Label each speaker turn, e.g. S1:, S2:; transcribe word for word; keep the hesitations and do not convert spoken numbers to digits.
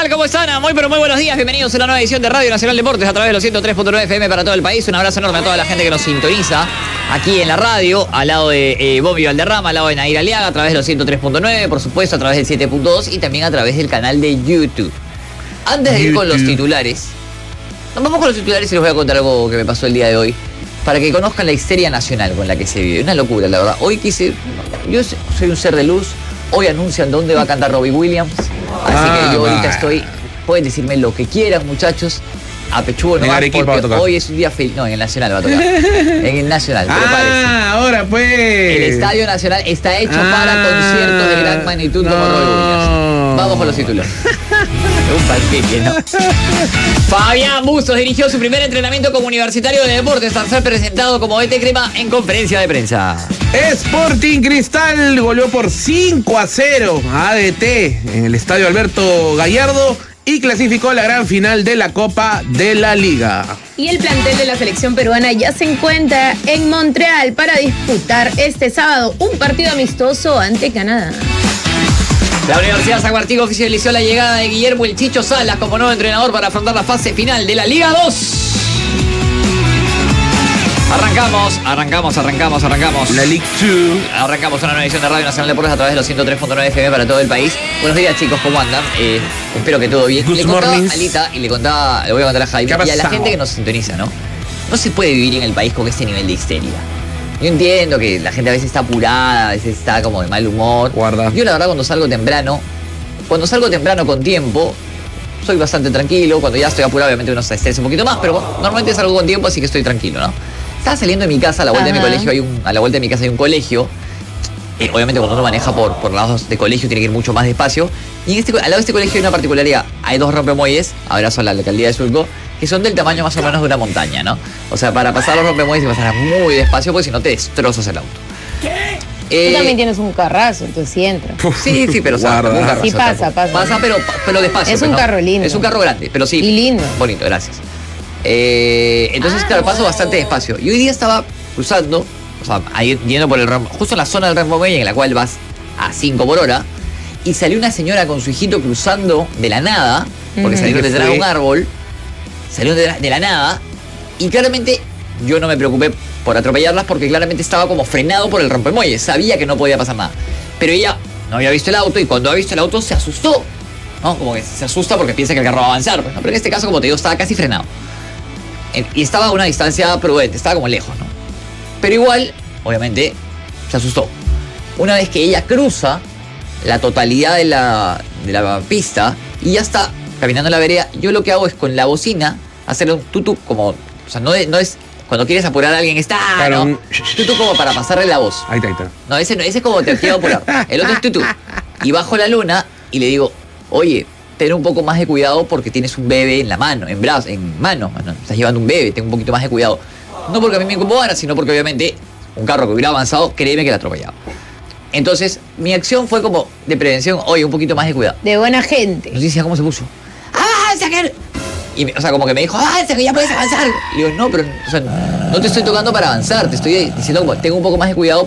S1: tal? ¿Cómo están? Muy pero muy buenos días. Bienvenidos a una nueva edición de Radio Nacional Deportes a través de los ciento tres punto nueve F M para todo el país. Un abrazo enorme a toda la gente que nos sintoniza aquí en la radio, al lado de eh, Bobby Valderrama, al lado de Nair Aliaga, a través de los ciento tres punto nueve, por supuesto, a través del siete punto dos y también a través del canal de YouTube. Antes de ir con los titulares, nos vamos con los titulares y les voy a contar algo que me pasó el día de hoy, para que conozcan la histeria nacional con la que se vive. Una locura, la verdad. Hoy quise... Yo soy un ser de luz. Hoy anuncian dónde va a cantar Robbie Williams. Así ah, que yo ahorita estoy... Pueden decirme lo que quieran, muchachos. A pechugo no va, porque hoy es un día feliz. No, en el Nacional va a tocar. En el Nacional, prepárense.
S2: Ah, ahora pues.
S1: El Estadio Nacional está hecho ah, para conciertos de gran magnitud no. como Robbie Williams. Vamos con los títulos. Un panqueque, ¿no? Fabián Bustos dirigió su primer entrenamiento como universitario de deportes al ser presentado como B T Crema en conferencia de prensa.
S2: Sporting Cristal goleó por cinco a cero a A D T en el estadio Alberto Gallardo y clasificó a la gran final de la Copa de la Liga.
S3: Y el plantel de la selección peruana ya se encuentra en Montreal para disputar este sábado un partido amistoso ante Canadá.
S1: La Universidad San Martín oficializó la llegada de Guillermo El Chicho Salas como nuevo entrenador para afrontar la fase final de la Liga dos. Arrancamos, arrancamos, arrancamos, arrancamos.
S2: La Ligue dos.
S1: Arrancamos una nueva edición de Radio Nacional Deportes a través de los ciento tres punto nueve F M para todo el país. Buenos días, chicos, ¿cómo andan? Eh, espero que todo bien.
S2: Good
S1: le contaba
S2: mornings.
S1: a Alita y le contaba, le voy a contar a Jaime y a la gente que nos sintoniza, ¿no? No se puede vivir en el país con este nivel de histeria. Yo entiendo que la gente a veces está apurada, a veces está como de mal humor.
S2: Guarda.
S1: Yo la verdad cuando salgo temprano, cuando salgo temprano con tiempo, soy bastante tranquilo. Cuando ya estoy apurado, obviamente uno se estresa un poquito más, pero bueno, normalmente salgo con tiempo, así que estoy tranquilo, ¿no? Estaba saliendo de mi casa, a la vuelta Ajá. de mi colegio hay un, a la vuelta de mi casa hay un colegio. Eh, obviamente cuando uno maneja por, por lados de colegio tiene que ir mucho más despacio. Y en este, al lado de este colegio hay una particularidad. Hay dos rompemuelles, abrazo a la alcaldía de Surco, que son del tamaño más o menos de una montaña, ¿no? O sea, para pasar los rompemuelles hay que pasar muy despacio porque si no te destrozas el auto.
S3: ¿Qué? Eh, Tú también tienes un carrazo, entonces sí entra.
S1: Sí, sí, pero o sea, un carrazo,
S3: sí pasa, pasa.
S1: Pasa, pero, pero despacio.
S3: Es un
S1: ¿no?
S3: carro lindo.
S1: Es un carro grande, pero sí.
S3: Y lindo.
S1: Bonito, gracias. Eh, entonces, ah, claro, paso bastante despacio. Y hoy día estaba cruzando, o sea, ahí yendo por el rambo, justo en la zona del rompemuelle en la cual vas a cinco por hora, y salió una señora con su hijito cruzando de la nada, porque mm. salieron detrás de un árbol, salió de la, de la nada, y claramente yo no me preocupé por atropellarlas porque claramente estaba como frenado por el rompemuelle, sabía que no podía pasar nada. Pero ella no había visto el auto y cuando ha visto el auto se asustó, ¿no? Como que se asusta porque piensa que el carro va a avanzar, ¿no? Pero en este caso, como te digo, estaba casi frenado. Y estaba a una distancia prudente, estaba como lejos, ¿no? Pero igual, obviamente, se asustó. Una vez que ella cruza la totalidad de la, de la pista y ya está caminando en la vereda, yo lo que hago es con la bocina hacer un tutú como... O sea, no, de, no es... Cuando quieres apurar a alguien, está... Claro, ¿no? Tutú como para pasarle la voz.
S2: Ahí está, ahí está.
S1: No, ese, no, ese es como te quiero apurar. El otro es tutú. Y bajo la luna y le digo, oye... Ten un poco más de cuidado porque tienes un bebé en la mano, en brazos, en mano. Bueno, estás llevando un bebé, ten un poquito más de cuidado. No porque a mí me incomodara, sino porque obviamente un carro que hubiera avanzado, créeme que la atropellaba. Entonces, mi acción fue como de prevención, oye, un poquito más de cuidado.
S3: De buena gente.
S1: No sé si cómo se puso. ¡Avanza, que... Y me, o sea, como que me dijo, avanza, que ya puedes avanzar. Y digo, no, pero o sea, no te estoy tocando para avanzar, te estoy diciendo como, tengo un poco más de cuidado